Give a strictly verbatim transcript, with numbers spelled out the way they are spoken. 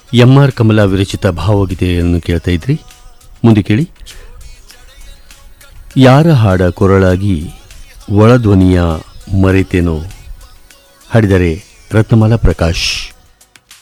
M R Kamala ವಿರಚಿತ ಭಾವಗೀತೆಯನ್ನು ಕೇಳ್ತಾ ಇದ್ರಿ. ಮುಂದೆ ಕೇಳಿ, ಯಾರ ಹಾಡ ಕೊರಳಾಗಿ ಒಳಧ್ವನಿಯ ಮರೆತೇನೋ, ಹಾಡಿದರೆ ರತ್ನಮಾಲಾ ಪ್ರಕಾಶ್.